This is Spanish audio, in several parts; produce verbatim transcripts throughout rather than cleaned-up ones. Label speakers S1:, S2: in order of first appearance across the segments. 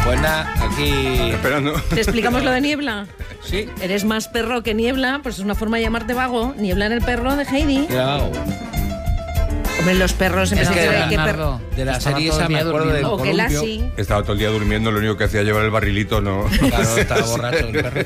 S1: Pues nada, aquí...
S2: Esperando.
S3: ¿Te explicamos lo de Niebla?
S1: Sí.
S3: Eres más perro que Niebla, pues es una forma de llamarte vago. Niebla en el perro de Heidi.
S1: Claro.
S3: Hombre, los perros en
S1: Es
S3: vez
S1: que
S3: de
S1: Bernardo,
S3: qué perro.
S1: de la
S4: Estaba
S1: serie
S4: todo el
S1: esa me
S4: día
S1: acuerdo del
S4: durmiendo.
S3: O que
S1: columpio.
S3: Lassie.
S2: Estaba todo el día durmiendo, lo único que hacía llevar el barrilito, no.
S1: Claro, estaba borracho el perro.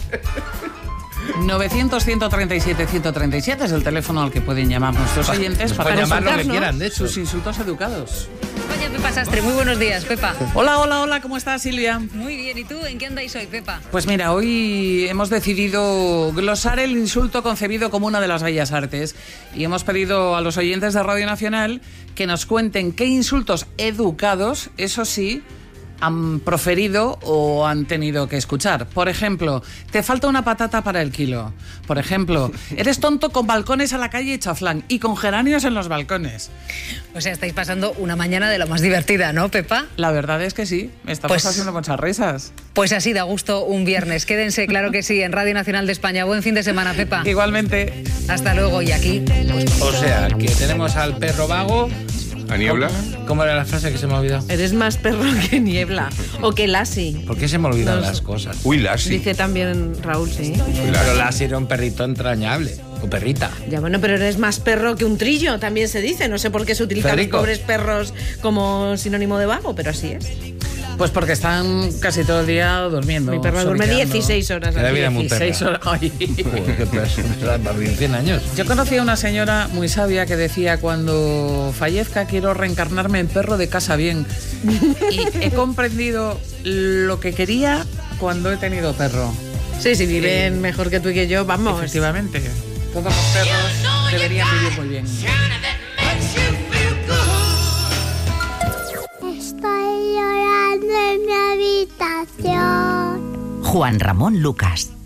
S4: novecientos, ciento treinta y siete, ciento treinta y siete es el teléfono al que pueden llamar nuestros oyentes para
S1: Pueden llamar lo que
S3: insultarnos.
S1: quieran, de hecho.
S4: sus insultos educados.
S5: Oye, Pepa Sastre, muy buenos días, Pepa.
S4: Hola, hola, hola, ¿cómo estás, Silvia?
S5: Muy bien, ¿y tú? ¿En qué andáis hoy, Pepa?
S4: Pues mira, hoy hemos decidido glosar el insulto concebido como una de las bellas artes y hemos pedido a los oyentes de Radio Nacional que nos cuenten qué insultos educados, eso sí, han proferido o han tenido que escuchar. Por ejemplo, te falta una patata para el kilo. Por ejemplo, eres tonto con balcones a la calle y chaflán y con geranios en los balcones.
S5: O sea, estáis pasando una mañana de lo más divertida, ¿no, Pepa?
S4: La verdad es que sí, estamos
S5: Pues-
S4: haciendo muchas risas.
S5: Pues así da gusto un viernes. Quédense, claro que sí, en Radio Nacional de España. Buen fin de semana, Pepa.
S4: Igualmente.
S5: Hasta luego, y aquí... Pues,
S1: O sea, que tenemos al perro vago.
S2: ¿A Niebla?
S1: ¿Cómo, cómo era la frase que se me ha olvidado?
S3: Eres más perro que Niebla. O que Lassie.
S1: ¿Por qué se me olvidan
S3: No,
S1: las cosas?
S2: Uy, Lassie.
S3: Dice también Raúl, sí.
S1: Pero Lassie era un perrito entrañable. O perrita.
S3: Ya bueno, pero eres más perro que un trillo, también se dice. No sé por qué se utilizan
S1: Perrico.
S3: los pobres perros como sinónimo de vago, pero así es.
S4: Pues porque están casi todo el día durmiendo.
S3: Mi perro duerme
S4: sorbiteando.
S3: dieciséis horas.
S1: Que la
S3: al
S1: vida
S3: día.
S1: es muy perra.
S4: dieciséis horas. Ay.
S1: Joder, qué persona, para vivir cien años.
S4: Yo conocí a una señora muy sabia que decía: cuando fallezca quiero reencarnarme en perro de casa bien. Y he comprendido lo que quería cuando he tenido perro.
S3: Sí, si viven
S4: Eh,
S3: mejor que tú y que yo, vamos.
S4: Efectivamente. Todos los perros deberían vivir muy bien.
S6: Estoy llorando en mi habitación.
S7: Juan Ramón Lucas.